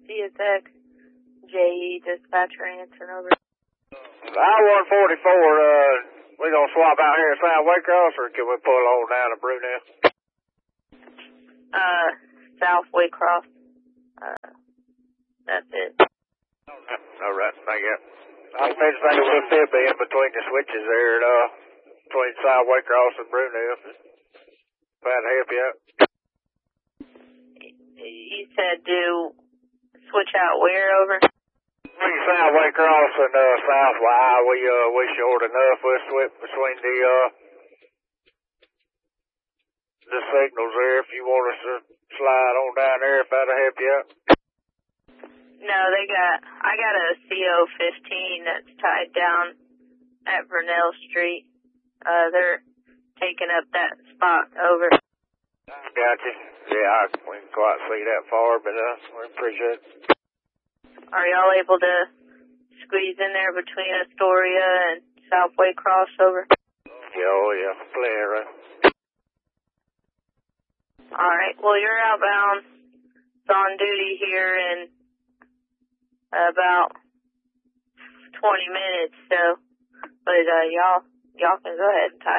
CSX, JE dispatcher answering over. I-144, we gonna swap out here at South Waycross, or can we pull on down to Brunel? South Waycross. That's it. Alright, thank you. I think we'll still be in between the switches there, between South Waycross and Brunel. Glad to help you out. You said do switch out where over? Between South Waycross and South Y, we short enough. We'll switch between the signals there if you want us to slide on down there, if that'll help you out. No, I got a CO-15 that's tied down at Vernell Street. They're taking up that spot over. Gotcha. Yeah, we didn't quite see that far, but we appreciate it. Are y'all able to squeeze in there between Astoria and South Waycross over? Yeah, oh yeah, plenty of room. Alright, well you're outbound. It's on duty here in about 20 minutes, so, but y'all can go ahead and tie